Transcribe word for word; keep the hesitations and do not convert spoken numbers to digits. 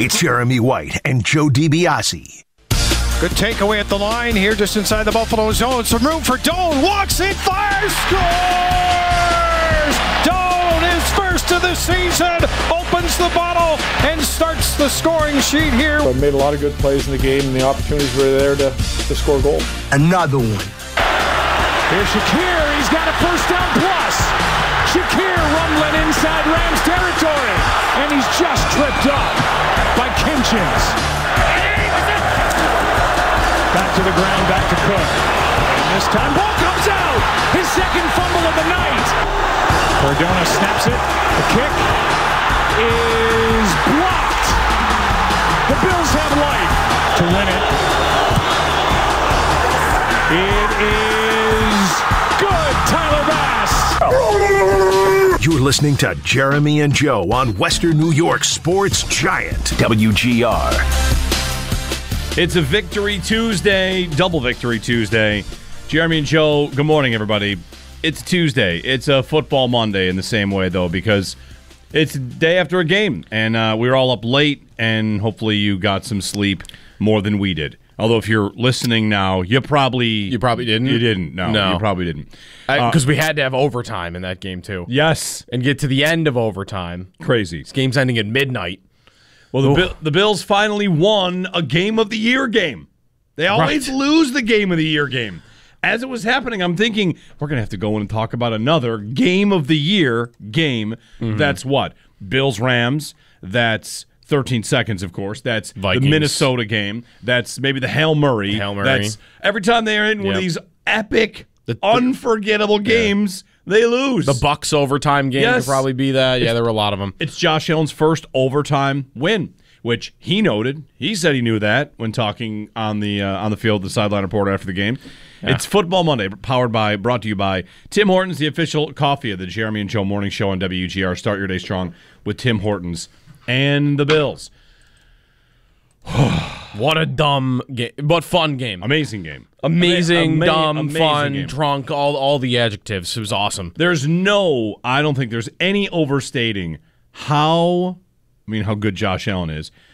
It's Jeremy White and Joe DiBiase. Good takeaway at the line here, just inside the Buffalo zone. Some room for Doan. Walks in, fires, scores! Doan is first of the season, opens the bottle, and starts the scoring sheet here. I made a lot of good plays in the game, and the opportunities were there to, to score goals. Another one. Here's Shakir. He's got a first down plus. Shakir rumbling inside Rams territory, and he's just tripped up by Kinchins. Back to the ground, back to Cook. And this time, ball comes out. His second fumble of the night. Cardona snaps it. The kick is blocked. The Bills have life to win it. It is good. Tyler Bass. You're listening to Jeremy and Joe on Western New York Sports Giant, W G R. It's a Victory Tuesday, double Victory Tuesday. Jeremy and Joe, good morning, everybody. It's Tuesday. It's a football Monday in the same way, though, because it's day after a game, and uh, we were all up late, and hopefully you got some sleep more than we did. Although if you're listening now, you probably... You probably didn't? You didn't, no. No. You probably didn't. Because uh, we had to have overtime in that game, too. Yes. And get to the end of overtime. Crazy. This game's ending at midnight. Well, the, Bi- the Bills finally won a Game of the Year game. They always Right. lose the Game of the Year game. As it was happening, I'm thinking, we're going to have to go in and talk about another Game of the Year game. Mm-hmm. That's what? Bills-Rams. That's thirteen seconds, of course. That's Vikings. the Minnesota game. That's maybe the Hail Murray. Hail Murray. That's every time they're in one Yep. of these epic, The- the- unforgettable games, they lose. The Bucks overtime game Yes. could probably be that. Yeah, there were a lot of them. It's Josh Allen's first overtime win, which he noted. He said he knew that when talking on the uh, on the field, the sideline reporter after the game. Yeah. It's Football Monday, powered by, brought to you by Tim Hortons, the official coffee of the Jeremy and Joe Morning Show on W G R. Start your day strong with Tim Hortons and the Bills. What a dumb game, but fun game. Amazing game. Amazing, Ama- dumb, amazing fun, game. drunk, all all the adjectives. It was awesome. There's no, I don't think there's any overstating how, I mean, how good Josh Allen is.